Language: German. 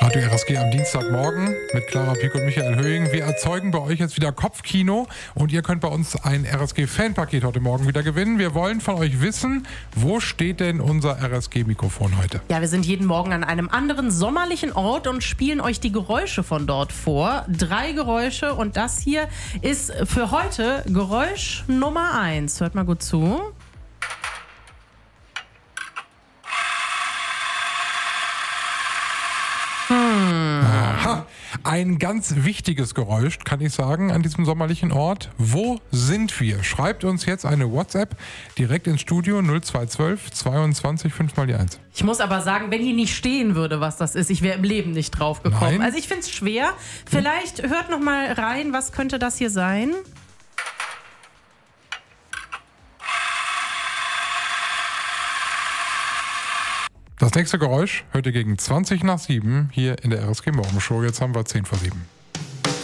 Radio RSG am Dienstagmorgen mit Clara Pieck und Michael Höhing. Wir erzeugen bei euch jetzt wieder Kopfkino und ihr könnt bei uns ein RSG-Fanpaket heute Morgen wieder gewinnen. Wir wollen von euch wissen, wo steht denn unser RSG-Mikrofon heute? Ja, wir sind jeden Morgen an einem anderen sommerlichen Ort und spielen euch die Geräusche von dort vor. 3 Geräusche und das hier ist für heute Geräusch Nummer 1. Hört mal gut zu. Aha. Ein ganz wichtiges Geräusch, kann ich sagen, an diesem sommerlichen Ort. Wo sind wir? Schreibt uns jetzt eine WhatsApp direkt ins Studio 0212 22 5 mal die 1. Ich muss aber sagen, wenn hier nicht stehen würde, was das ist, ich wäre im Leben nicht drauf gekommen. Nein. Also ich finde es schwer. Vielleicht hört noch mal rein, was könnte das hier sein? Das nächste Geräusch hört ihr gegen 20 nach 7 hier in der RSG Morgenshow. Jetzt haben wir 10 vor 7.